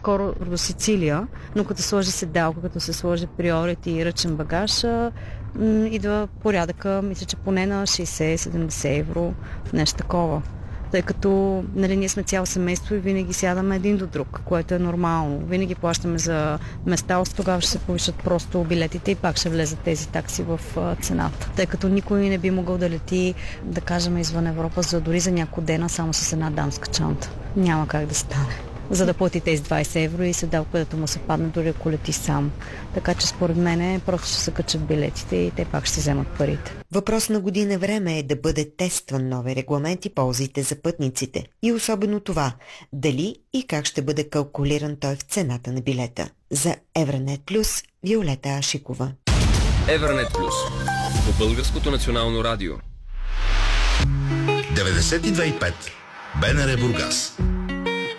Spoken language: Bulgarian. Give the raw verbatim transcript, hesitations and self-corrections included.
скоро до Сицилия, но като сложи седалка, като се сложи приорити и ръчен багаж, м- идва порядъка, мисля, че поне на шейсет-седемдесет евро, нещо такова. Тъй като, нали, ние сме цяло семейство и винаги сядаме един до друг, което е нормално. Винаги плащаме за места, тогава ще се повишат просто билетите и пак ще влезат тези такси в а, цената. Тъй като никой не би могъл да лети, да кажем, извън Европа, за дори за няколко дена само с една дамска чанта. Няма как да стане. За да плати тези двайсет евро и седалка, където му се падне, дори ако лети сам. Така че според мен просто ще се качат билетите и те пак ще вземат парите. Въпрос на година време е да бъде тестван нови регламент и ползите за пътниците. И особено това, дали и как ще бъде калкулиран той в цената на билета. За Евранет Плюс, Виолета Ашикова. Евранет Плюс по Българското национално радио. деветдесет и две и пет БНР Бургас.